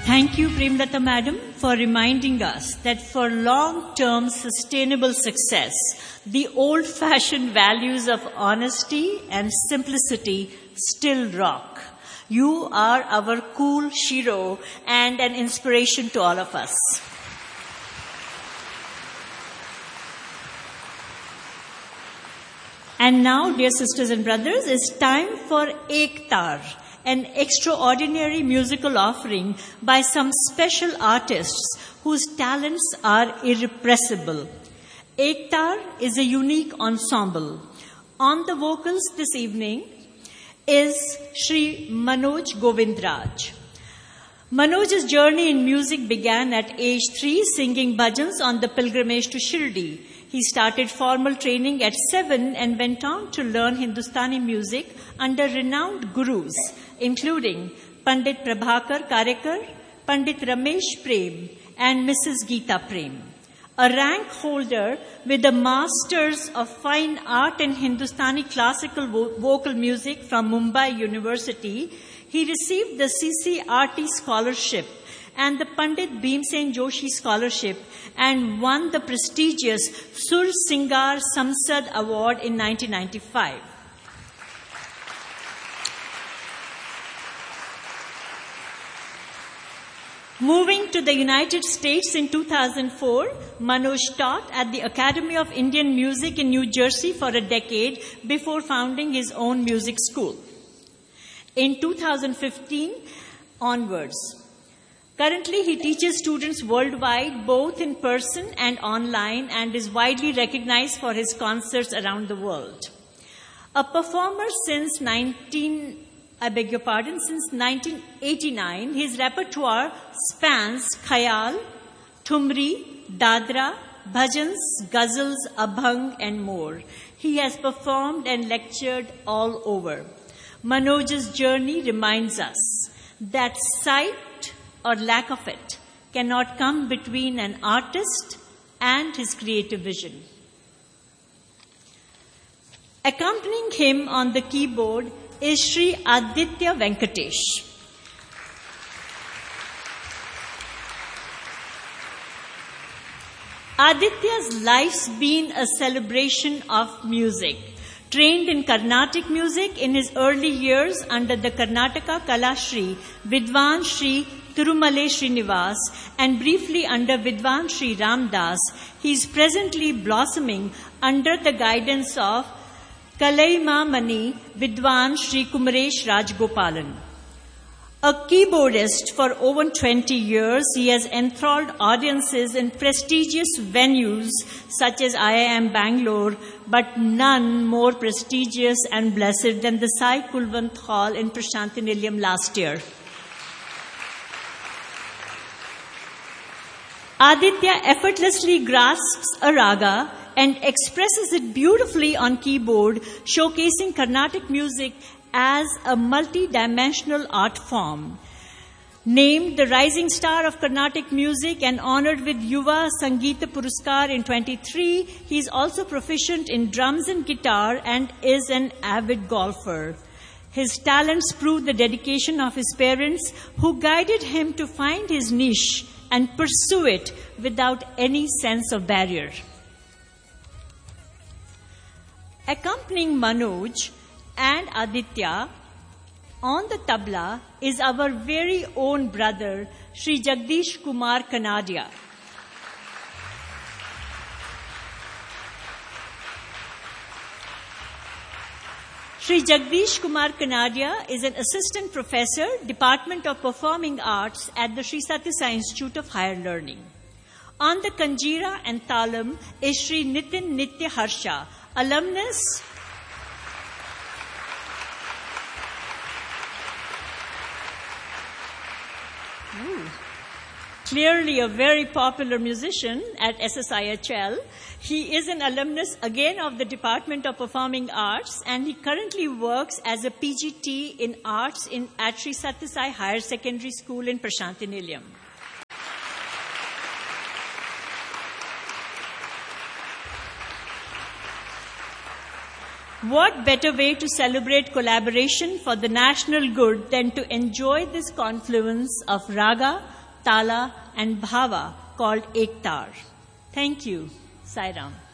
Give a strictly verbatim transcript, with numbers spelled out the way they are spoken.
Thank you, Premlata Madam, for reminding us that for long-term sustainable success, the old-fashioned values of honesty and simplicity still rock. You are our cool Shiro and an inspiration to all of us. And now, dear sisters and brothers, it's time for Ektar, an extraordinary musical offering by some special artists whose talents are irrepressible. Ektar is a unique ensemble. On the vocals this evening is Shri Manoj Govindraj. Manoj's journey in music began at age three, singing bhajans on the pilgrimage to Shirdi. He started formal training at seven and went on to learn Hindustani music under renowned gurus, including Pandit Prabhakar Karekar, Pandit Ramesh Prem, and Missus Geeta Prem. A rank holder with a Masters of Fine Art in Hindustani Classical vo- Vocal Music from Mumbai University, he received the C C R T Scholarship and the Pandit Bhimsen Joshi Scholarship and won the prestigious Sur Singar Samsad Award in nineteen ninety-five. Moving to the United States in two thousand four, Manoj taught at the Academy of Indian Music in New Jersey for a decade before founding his own music school. In two thousand fifteen onwards, currently he teaches students worldwide, both in person and online, and is widely recognized for his concerts around the world. A performer since nineteen I beg your pardon, since nineteen eighty-nine, his repertoire spans khayal, thumri, dadra, bhajans, ghazals, abhang, and more. He has performed and lectured all over. Manoj's journey reminds us that sight or lack of it cannot come between an artist and his creative vision. Accompanying him on the keyboard is Shri Aditya Venkatesh. Aditya's life's been a celebration of music. Trained in Carnatic music in his early years under the Karnataka Kalashri, Vidwan Shri Tirumale Srinivas, and briefly under Vidwan Shri Ramdas, he is presently blossoming under the guidance of Kalaima Mani Vidwan Shri Kumaresh Rajgopalan. A keyboardist for over twenty years, he has enthralled audiences in prestigious venues such as I I M Bangalore, but none more prestigious and blessed than the Sai Kulwant Hall in Prasanthi Nilayam last year. Aditya effortlessly grasps a raga and expresses it beautifully on keyboard, showcasing Carnatic music as a multi-dimensional art form. Named the Rising Star of Carnatic Music and honored with Yuva Sangeeta Puruskar in twenty-three, he is also proficient in drums and guitar and is an avid golfer. His talents prove the dedication of his parents, who guided him to find his niche and pursue it without any sense of barrier. Accompanying Manoj and Aditya on the tabla is our very own brother, Shri Jagdish Kumar Kanadia. Shri Jagdish Kumar Kanadia is an assistant professor, Department of Performing Arts at the Sri Satya Sai Institute of Higher Learning. On the Kanjira and Talam is Shri Nitin Nitya Harsha, alumnus Ooh. Clearly a very popular musician at S S I H L. He is an alumnus again of the Department of Performing Arts, and he currently works as a P G T in arts in at Sri Satya Sai Higher Secondary School in Prasanthi Nilayam. What better way to celebrate collaboration for the national good than to enjoy this confluence of raga, tala, and bhava called Ektar? Thank you. Sai Ram.